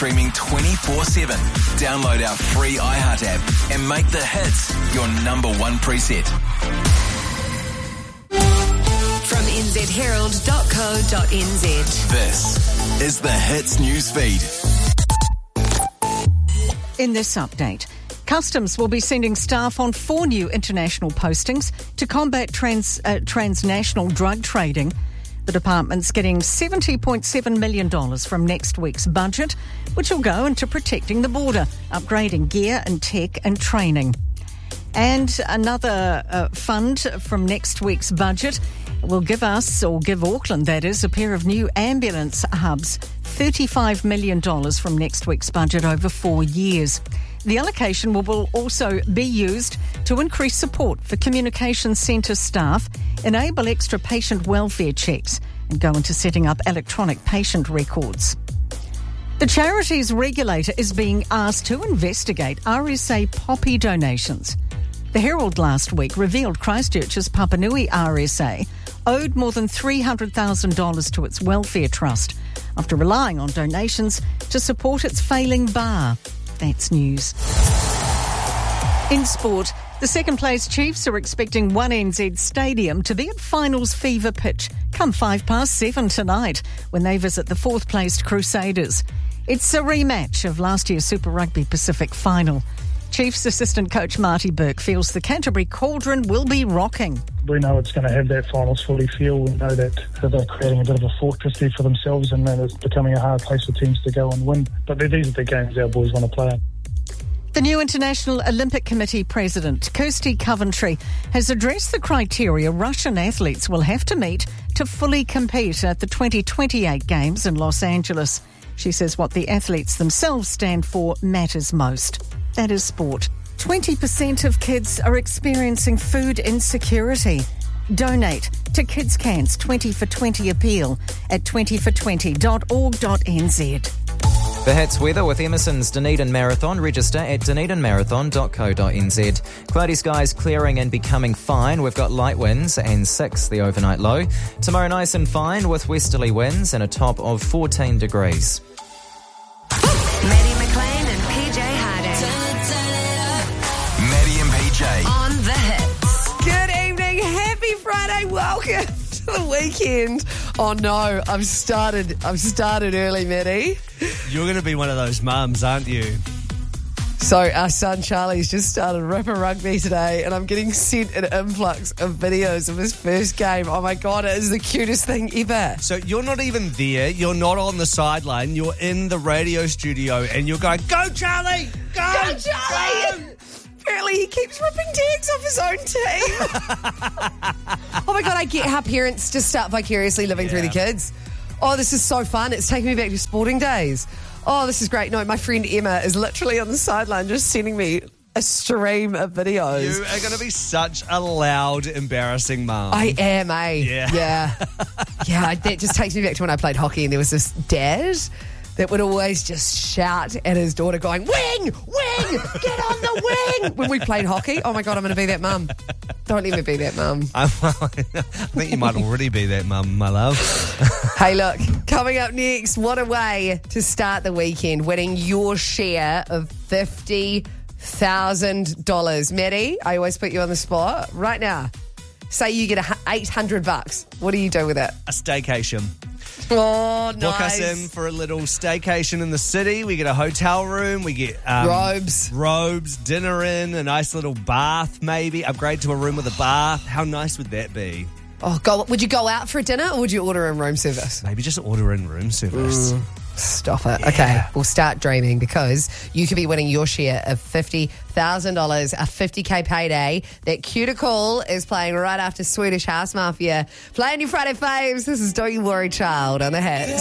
streaming 24/7. Download our free iHeart app and make the hits your number one preset. From nzherald.co.nz. This is the Hits newsfeed. In this update, Customs will be sending staff on 4 new international postings to combat transnational drug trading. The department's getting $70.7 million from next week's budget, which will go into protecting the border, upgrading gear and tech and training. And another fund from next week's budget will give Auckland, that is, a pair of new ambulance hubs, $35 million from next week's budget over 4 years. The allocation will also be used to increase support for communications centre staff, enable extra patient welfare checks, and go into setting up electronic patient records. The charities regulator is being asked to investigate RSA poppy donations. The Herald last week revealed Christchurch's Papanui RSA owed more than $300,000 to its welfare trust after relying on donations to support its failing bar. That's news. In sport, the second-place Chiefs are expecting 1NZ Stadium to be at finals fever pitch come 7:05 tonight when they visit the fourth-placed Crusaders. It's a rematch of last year's Super Rugby Pacific final. Chiefs assistant coach Marty Burke feels the Canterbury Cauldron will be rocking. We know it's going to have that finals fully feel. We know that they're creating a bit of a fortress there for themselves, and that it's becoming a hard place for teams to go and win. But these are the games our boys want to play. The new International Olympic Committee President, Kirsty Coventry, has addressed the criteria Russian athletes will have to meet to fully compete at the 2028 Games in Los Angeles. She says what the athletes themselves stand for matters most. That is sport. 20% of kids are experiencing food insecurity. Donate to Kids Can's 20 for 20 appeal at 20for20.org.nz. The Hits weather with Emerson's Dunedin Marathon. Register at dunedinmarathon.co.nz. Cloudy skies clearing and becoming fine. We've got light winds and 6 the overnight low. Tomorrow nice and fine with westerly winds and a top of 14 degrees. Maddie McLean and PJ Harding. Maddie and PJ. On the Hits. Good evening. Happy Friday. Welcome to the weekend. Oh no, I've started early, Maddie. You're going to be one of those mums, aren't you? So our son Charlie's just started Ripper Rugby today, and I'm getting sent an influx of videos of his first game. Oh my God, it is the cutest thing ever. So you're not even there. You're not on the sideline. You're in the radio studio, and you're going, "Go, Charlie! Go, Charlie!" Go! Apparently he keeps ripping tags off his own team. Oh my God, I get how parents just start vicariously living through the kids. Oh, this is so fun. It's taking me back to sporting days. Oh, this is great. No, my friend Emma is literally on the sideline just sending me a stream of videos. You are going to be such a loud, embarrassing mum. I am, eh? Yeah. Yeah, that just takes me back to when I played hockey and there was this dad that would always just shout at his daughter going, "Wing! Wing! Get on the wing!" when we played hockey. Oh my God, I'm going to be that mum. Don't let me be that mum. I think you might already be that mum, my love. Hey, look, coming up next, what a way to start the weekend, winning your share of $50,000. Maddie, I always put you on the spot. Right now, say you get $800. What do you do with it? A staycation. Oh, nice. Book us in for a little staycation in the city. We get a hotel room. We get robes, dinner in, a nice little bath maybe. Upgrade to a room with a bath. How nice would that be? Oh, would you go out for a dinner or would you order in room service? Maybe just order in room service. Stop it. Yeah. Okay, we'll start dreaming because you could be winning your share of $50,000, a 50K payday. That Cuticle is playing right after Swedish House Mafia. Playing your Friday faves. This is Don't You Worry Child on the Hits.